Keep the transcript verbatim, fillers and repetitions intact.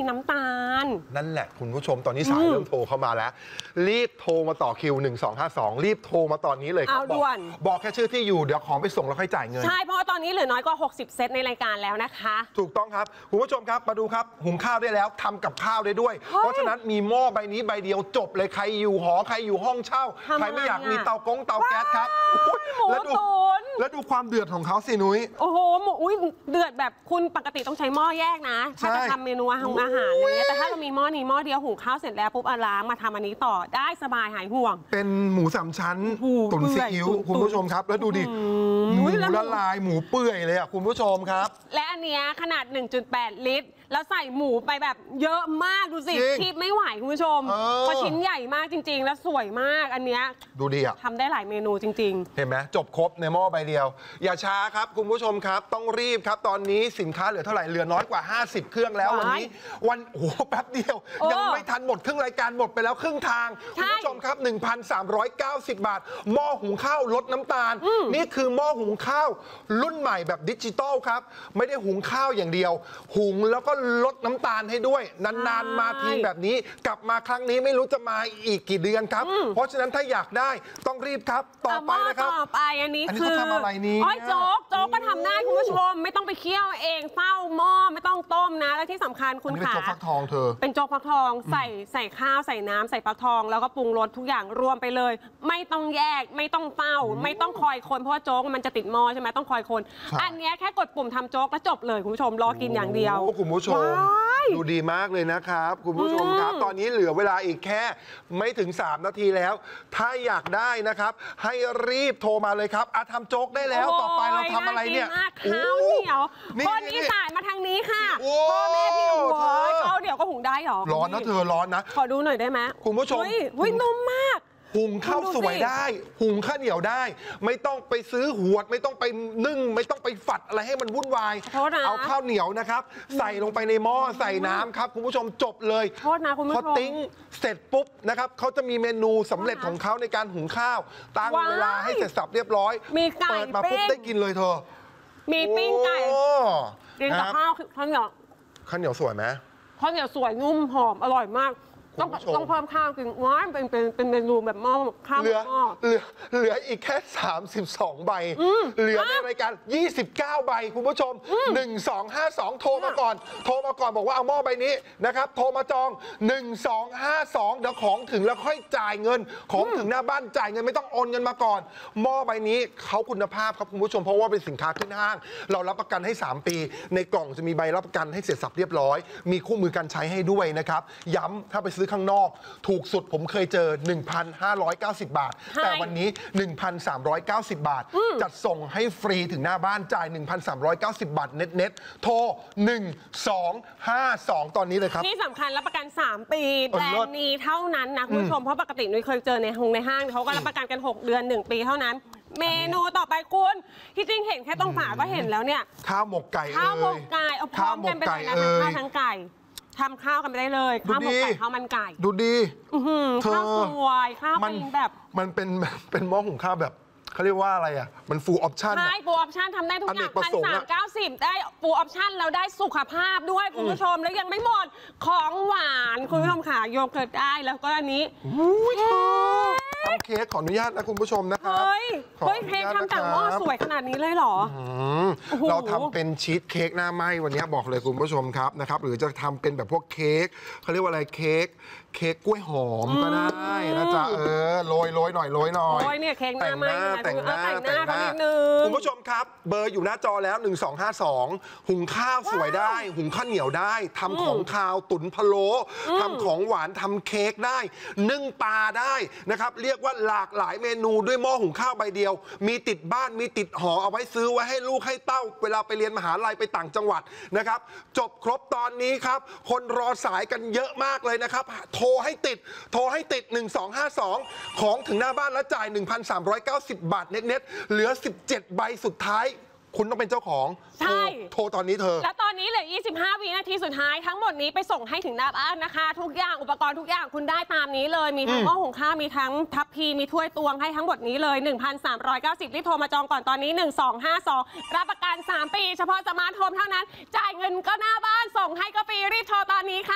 น้ำตาลนั่นแหละคุณผู้ชมตอนนี้สายเริ่มโทรเข้ามาแล้วรีบโทรมาต่อคิวหนึ่งสองห้าสองรีบโทรมาตอนนี้เลยครับบอกบอกแค่ชื่อที่อยู่เดี๋ยวของไปส่งแล้วค่อยจ่ายเงินใช่เพราะว่าตอนนี้เหลือน้อยกว่าหกสิบเซตในรายการแล้วนะคะถูกต้องครับคุณผู้ชมครับมาดูครับหุงข้าวได้แล้วทำกับข้าวได้ด้วยเพราะฉะนั้นมีหม้อใบนี้ใบเดียวจบเลยใครอยู่หอใครอยู่ห้องเช่าใครไม่อยากมีเตากงเตาแก๊สครับแล้วดูแล้วดูความเดือดของเขาสินุ้ยโอ้โหหมูอุ้ยเดือดแบบคุณปกติต้องใช้หม้อแยกนะถ้าจะทำเมนูอาหารอาหารอะไรเงี้ยแต่ถ้าเรามีหม้อนี้หม้อเดียวหุงข้าวเสร็จแล้วปุ๊บเอาล้างมาทำอันนี้ต่อได้สบายหายห่วงเป็นหมูสามชั้นตุ๋นซีอิ๊วคุณผู้ชมครับแล้วดูดิหมูละลายหมูเปื่อยเลยอ่ะคุณผู้ชมครับและอันเนี้ยขนาด หนึ่งจุดแปด ลิตรแล้วใส่หมูไปแบบเยอะมากดูสิคีบไม่ไหวคุณผู้ชมเพราะชิ้นใหญ่มากจริงๆแล้วสวยมากอันเนี้ยดูดีอ่ะทำได้หลายเมนูจริงๆเห็นไหมจบครบในหม้อใบเดียวอย่าช้าครับคุณผู้ชมครับต้องรีบครับตอนนี้สินค้าเหลือเท่าไหร่เหลือน้อยกว่าห้าสิบเครื่องแล้ววันนี้วันโอ้โหแป๊บเดียวยังไม่ทันหมดครึ่งรายการหมดไปแล้วครึ่งทางคุณผู้ชมครับ หนึ่งพันสามร้อยเก้าสิบ บาทหม้อหุงข้าวลดน้ำตาลนี่คือหม้อหุงข้าวรุ่นใหม่แบบดิจิตอลครับไม่ได้หุงข้าวอย่างเดียวหุงแล้วก็ลดน้ำตาลให้ด้วยนานๆมาทีแบบนี้กลับมาครั้งนี้ไม่รู้จะมาอีกกี่เดือนครับเพราะฉะนั้นถ้าอยากได้ต้องรีบครับต่อไปนะครับต่อไปอันนี้คือทำอะไรนี้อ้อยโจ๊กโจ๊กก็ทำได้คุณผู้ชมไม่ต้องไปเคี่ยวเองเฝ้าหม้อไม่ต้องต้มนะและที่สำคัญคุณขาเป็นโจ๊กฟักทองเธอเป็นโจ๊กฟักทองใส่ใส่ข้าวใส่น้ำใส่ฟักทองแล้วก็ปรุงรสทุกอย่างรวมไปเลยไม่ต้องแยกไม่ต้องเฝ้าไม่ต้องคอยคนเพราะว่าโจ๊กมันจะติดหม้อใช่ไหมต้องคอยคนอันนี้แค่กดปุ่มทำโจ๊กแล้วจบเลยคุณผู้ชมรอกินอย่างเดียวคุณผู้ชมดูดีมากเลยนะครับคุณผู้ชมครับตอนนี้เหลือเวลาอีกแค่ไม่ถึงสามนาทีแล้วถ้าอยากได้นะครับให้รีบโทรมาเลยครับอาทำโจ๊กได้แล้วต่อไปเราทำอะไรเนี่ยข้าวเหนียวคนอีสานมาทางนี้ค่ะพ่อแม่พี่หัวข้าวเหนียวก็หุงได้หรอร้อนนะเธอร้อนนะขอดูหน่อยได้ไหมคุณผู้ชมอุ้ยนุ่มมากหุงข้าวสวยได้หุงข้าวเหนียวได้ไม่ต้องไปซื้อหวดไม่ต้องไปนึ่งไม่ต้องไปฝัดอะไรให้มันวุ่นวายเอาข้าวเหนียวนะครับใส่ลงไปในหม้อใส่น้ำครับคุณผู้ชมจบเลยโทษนะคุณผู้ชมพอติ้งเสร็จปุ๊บนะครับเขาจะมีเมนูสำเร็จของเขาในการหุงข้าวตั้งเวลาให้เสร็จสับเรียบร้อยเปิดมาปุ๊บได้กินเลยเธอมีปิ้งไก่กินกับข้าวข้าวเหนียวข้าวเหนียวสวยไหมข้าวเหนียวสวยนุ่มหอมอร่อยมากต้องต้องเพิ่มข้าวกินว้าเป็นเป็นเป็นเมนูแบบหม้อข้าวหม้อเหลือเหลืออีกแค่สามสิบสองใบเหลือในรายการยี่สิบเก้าใบคุณผู้ชมหนึ่งสองห้าสองโทรมาก่อนโทรมาก่อนบอกว่าเอาหม้อใบนี้นะครับโทรมาจองหนึ่งสองห้าสองเดี๋ยวของถึงแล้วค่อยจ่ายเงินของถึงหน้าบ้านจ่ายเงินไม่ต้องโอนเงินมาก่อนหม้อใบนี้เขาคุณภาพครับคุณผู้ชมเพราะว่าเป็นสินค้าขึ้นห้างเรารับประกันให้สามปีในกล่องจะมีใบรับประกันให้เสร็จสับเรียบร้อยมีคู่มือการใช้ให้ด้วยนะครับย้ำถ้าไปซื้อข้างนอกถูกสุดผมเคยเจอ หนึ่งพันห้าร้อยเก้าสิบ บาทแต่วันนี้ หนึ่งพันสามร้อยเก้าสิบ บาทจัดส่งให้ฟรีถึงหน้าบ้านจ่าย หนึ่งพันสามร้อยเก้าสิบ บาทเน็ตเน็ตโทรหนึ่งสองห้าสองตอนนี้เลยครับที่สำคัญรับประกันสามปีแบรนด์นี้เท่านั้นนะคุณผู้ชมเพราะปกตินุ้ยเคยเจอในห้างในห้างเขาก็รับประกันกันหกเดือนหนึ่งปีเท่านั้นเมนูต่อไปคุณที่จริงเห็นแค่ตรงฝาก็เห็นแล้วเนี่ยข้าวหมกไก่ข้าวหมกไก่เอาพร้อมกันไปเลยนะข้าวทั้งไก่ทำข้าวกันไปได้เลยข้าวหมกไก่ข้าวมันไก่ดูดีข้าวสวยข้าวเป็นแบบมันเป็นเป็นหม้อหุงข้าวแบบเขาเรียกว่าอะไรอ่ะมันฟูลออปชั่นใช่ฟูลออปชั่นทำได้ทุกอย่างพันสามเก้าสิบได้ฟูลออปชั่นแล้วได้สุขภาพด้วยคุณผู้ชมแล้วยังไม่หมดของหวานคุณผู้ชมค่ะโยเกิร์ตได้แล้วก็อันนี้ทำเค้กขออนุญาตนะคุณผู้ชมนะครับเฮ้ยเค้กทำจากหม้อสวยขนาดนี้เลยเหรอเราทำเป็นชีสเค้กหน้าไหม้วันนี้บอกเลยคุณผู้ชมครับนะครับหรือจะทำเป็นแบบพวกเค้กเขาเรียกว่าอะไรเค้กเค้กกล้วยหอมก็ได้นะจ๊ะเออโรยโรยหน่อยโรยหน่อยโรยเนี่ยเค้กหน้าไหม้แต่งหน้าแต่งหน้าคุณผู้ชมครับเบอร์อยู่หน้าจอแล้วหนึ่งสองห้าสองหุงข้าวสวยได้หุงข้าวเหนียวได้ทำของคาวตุ๋นพะโล้ทำของหวานทำเค้กได้นึ่งปลาได้นะครับเรียกว่าหลากหลายเมนูด้วยหม้อหุงข้าวใบเดียวมีติดบ้านมีติดหอเอาไว้ซื้อไว้ให้ลูกให้เต้าเวลาไปเรียนมหาลัยไปต่างจังหวัดนะครับจบครบตอนนี้ครับคนรอสายกันเยอะมากเลยนะครับโทรให้ติดโทรให้ติดหนึ่งสองห้าสองของถึงหน้าบ้านแล้วจ่าย หนึ่งพันสามร้อยเก้าสิบ บาทเน็ตๆเหลือสิบเจ็ดใบสุดท้ายคุณต้องเป็นเจ้าของใช่โทรตอนนี้เธอแล้วตอนนี้เหลือยี่สิบห้าวินาทีสุดท้ายทั้งหมดนี้ไปส่งให้ถึงหน้าบ้านนะคะทุกอย่างอุปกรณ์ทุกอย่างคุณได้ตามนี้เลยมีทั้งหม้อหุงข้าวมีทั้งทัพพีมีถ้วยตวงให้ทั้งหมดนี้เลย หนึ่งพันสามร้อยเก้าสิบ รีบโทรมาจองก่อนตอนนี้หนึ่งสองห้าสองรับประกันสามปีเฉพาะสมาร์ทโฮมเท่านั้นจ่ายเงินก็หน้าบ้านส่งให้ก็ฟรีรีบโทรตอนนี้ค่ะ